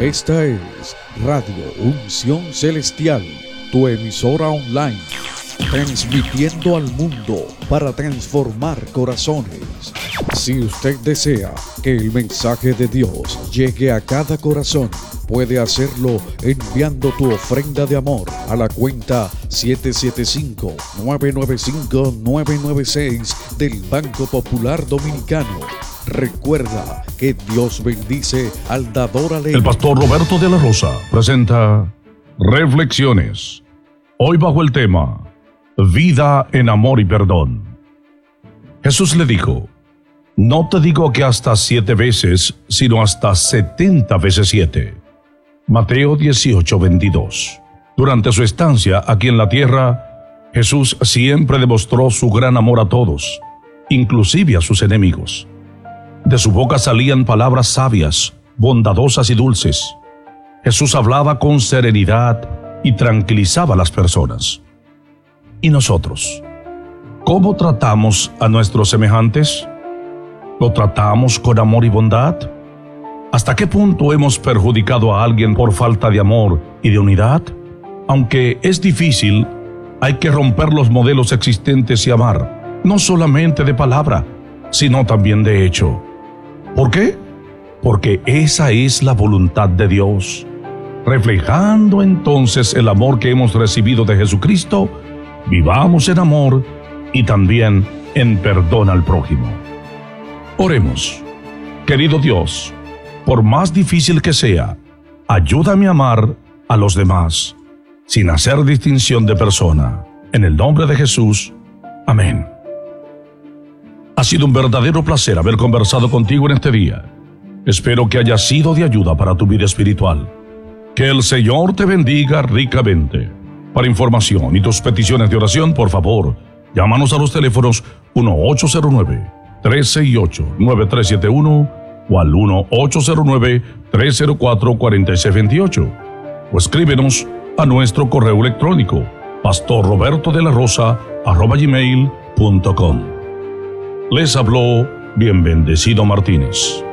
Esta es Radio Unción Celestial, tu emisora online, transmitiendo al mundo para transformar corazones. Si usted desea que el mensaje de Dios llegue a cada corazón, puede hacerlo enviando tu ofrenda de amor a la cuenta 775-995-996 del Banco Popular Dominicano. Recuerda que Dios bendice al dador alegre. El pastor Roberto de la Rosa presenta Reflexiones. Hoy bajo el tema Vida en amor y perdón. Jesús le dijo: no te digo que hasta 7 veces, sino hasta 70 veces 7. Mateo 18:22. Durante su estancia aquí en la tierra, Jesús siempre demostró su gran amor a todos, inclusive a sus enemigos. De su boca salían palabras sabias, bondadosas y dulces. Jesús hablaba con serenidad y tranquilizaba a las personas. ¿Y nosotros? ¿Cómo tratamos a nuestros semejantes? ¿Lo tratamos con amor y bondad? ¿Hasta qué punto hemos perjudicado a alguien por falta de amor y de unidad? Aunque es difícil, hay que romper los modelos existentes y amar, no solamente de palabra, sino también de hecho. ¿Por qué? Porque esa es la voluntad de Dios. Reflejando entonces el amor que hemos recibido de Jesucristo, vivamos en amor y también en perdón al prójimo. Oremos. Querido Dios, por más difícil que sea, ayúdame a amar a los demás, sin hacer distinción de persona. En el nombre de Jesús. Amén. Ha sido un verdadero placer haber conversado contigo en este día. Espero que haya sido de ayuda para tu vida espiritual. Que el Señor te bendiga ricamente. Para información y tus peticiones de oración, por favor, llámanos a los teléfonos 1-809-368-9371 o al 1-809-304-4628 o escríbenos a nuestro correo electrónico pastorrobertodelarosa@gmail.com. Les habló Bien Bendecido Martínez.